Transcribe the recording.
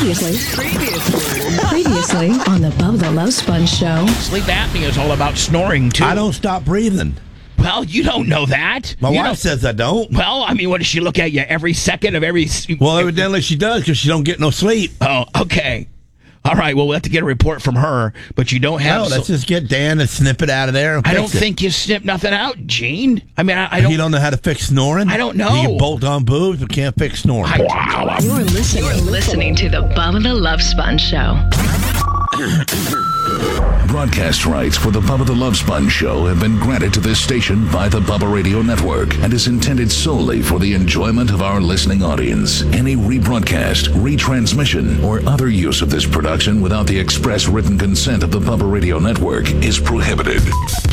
Previously on the Bubba the Love Sponge Show. Sleep apnea is all about snoring, too. I don't stop breathing. Well, you don't know that. My wife says I don't. Well, I mean, what does she look at you every second of every... Well, evidently she does because she don't get no sleep. Oh, okay. All right, well, we'll have to get a report from her, but you don't have... No, let's just get Dan to snip it out of there and I don't fix it. think you snip nothing out, Gene. I mean, I don't... You don't know how to fix snoring? I don't know. You can bolt on boobs, but can't fix snoring. You're listening to the Bubba the Love Sponge Show. Broadcast rights for the Bubba the Love Sponge Show have been granted to this station by the Bubba Radio Network and is intended solely for the enjoyment of our listening audience. Any rebroadcast, retransmission, or other use of this production without the express written consent of the Bubba Radio Network is prohibited.